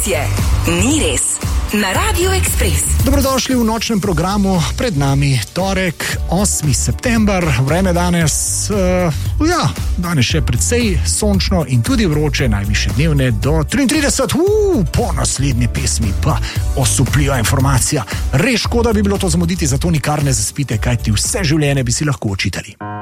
je Ni res na Radio Express. Dobrodošli v nočnem programu, pred nami torek, 8. september, vreme danes, danes še precej sončno in tudi vroče, najvišje dnevne do 33, po naslednji pesmi pa osupljiva informacija. Res škoda bi bilo to zamuditi, zato nikar ne zaspite, kajti vse življenje bi si lahko očitali.